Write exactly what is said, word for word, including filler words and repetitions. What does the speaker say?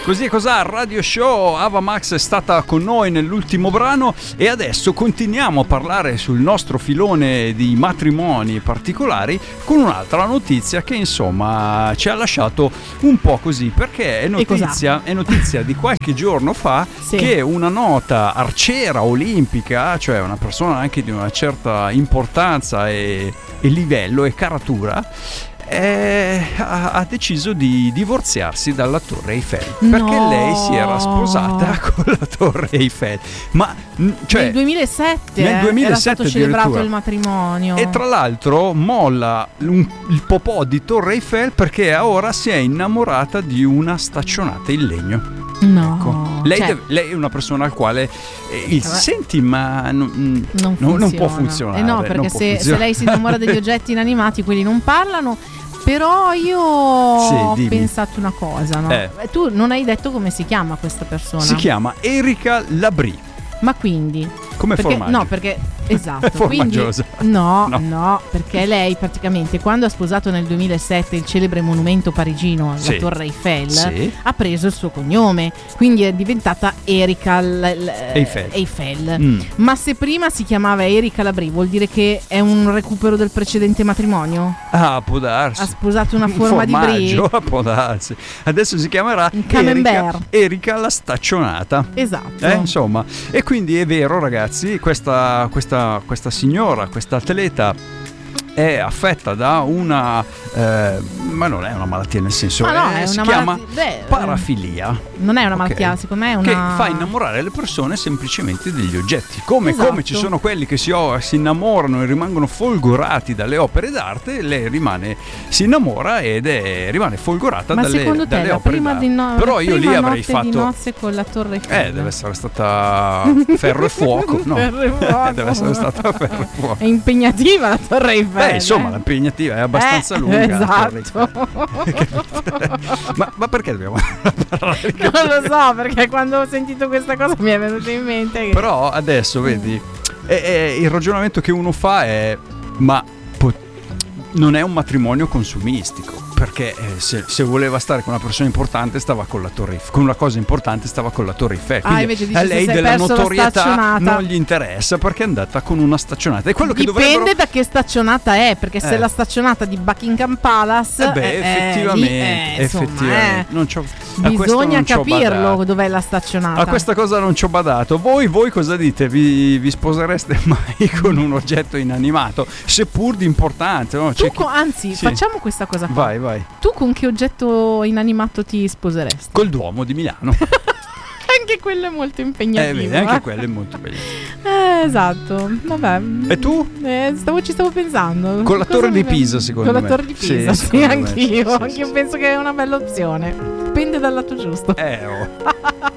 Così e cos'ha, Radio Show. Ava Max è stata con noi nell'ultimo brano e adesso continuiamo a parlare sul nostro filone di matrimoni particolari con un'altra notizia che insomma ci ha lasciato un po' così, perché è notizia, è notizia di qualche giorno fa sì. che una nota arciera olimpica, cioè una persona anche di una certa importanza e, e livello e caratura, Eh, ha, ha deciso di divorziarsi dalla Torre Eiffel, perché no. lei si era sposata con la Torre Eiffel, ma cioè, nel duemilasette, nel duemilasette era stato celebrato il matrimonio, e tra l'altro molla un, il popò di Torre Eiffel perché ora si è innamorata di una staccionata in legno. No, ecco. lei, cioè, deve, lei è una persona al quale eh, il vabbè. senti ma non, non, non, non può funzionare. Eh no, perché se, se lei si innamora degli oggetti inanimati, quelli non parlano. Però io sì, ho dimmi. pensato una cosa, no? Eh. Tu non hai detto come si chiama questa persona? Si chiama Erika Labrie. Ma quindi? Come perché, formaggio? No, perché esatto. Formaggiosa. Quindi, no, no, no, perché lei praticamente quando ha sposato nel duemilasette il celebre monumento parigino, sì. la Torre Eiffel, sì. ha preso il suo cognome, quindi è diventata Erika l- l- Eiffel. Eiffel. Mm. Ma se prima si chiamava Erika Labrie, vuol dire che è un recupero del precedente matrimonio? Ah, può darsi. Ha sposato una forma di brie? Può darsi. Adesso si chiamerà Erika, Erika la staccionata. Esatto. Eh, insomma. E quindi è vero, ragazzi, questa, questa, questa signora, questa atleta è affetta da una eh, ma non è una malattia, nel senso ah, no, è, è si una chiama malattia, beh, parafilia. Non è una okay. malattia, secondo me è una che fa innamorare le persone semplicemente degli oggetti, come, esatto. come ci sono quelli che si, oh, si innamorano e rimangono folgorati dalle opere d'arte, lei rimane si innamora ed è rimane folgorata ma dalle, secondo te dalle la opere prima d'arte. di no, però io lì avrei notte fatto di nozze con la Torre Eiffel. eh deve essere stata ferro e fuoco no ferro e fuoco. deve essere stata ferro e fuoco. È impegnativa la Torre Eiffel. Beh, insomma, eh? l'impegnativa è abbastanza eh, lunga. Esatto. ma, ma perché dobbiamo parlare di non lo so, perché quando ho sentito questa cosa mi è venuto in mente che... Però adesso vedi è, è, il ragionamento che uno fa è ma po- non è un matrimonio consumistico, perché eh, se, se voleva stare con una persona importante stava con la Torre Eiffel, con una cosa importante stava con la Torre Eiffel, quindi ah, invece dici, a lei se della perso notorietà non gli interessa perché è andata con una staccionata. È quello che dipende dovrebbero... da che staccionata è, perché se eh. la staccionata di Buckingham Palace eh beh, effettivamente, eh, lì, insomma, effettivamente eh, non c'ho, bisogna non capirlo dov'è la staccionata. A questa cosa non ci ho badato. Voi, voi cosa dite? Vi, vi sposereste mai con un oggetto inanimato, seppur di importante? No? Tu C'è con, chi... anzi, sì. facciamo questa cosa qua. Vai, vai. Tu con che oggetto inanimato ti sposeresti? Col Duomo di Milano. Anche quello è molto impegnativo. Eh, vedi, anche quello è molto bello. Eh, esatto. Vabbè. E tu? Eh, stavo, ci stavo pensando. Con la Cosa Torre mi... di Pisa, secondo con me. Con la Torre di Pisa, sì, sì, anch'io. Sì, anch'io sì, penso sì. che è una bella opzione. Dipende dal lato giusto. Eh, oh.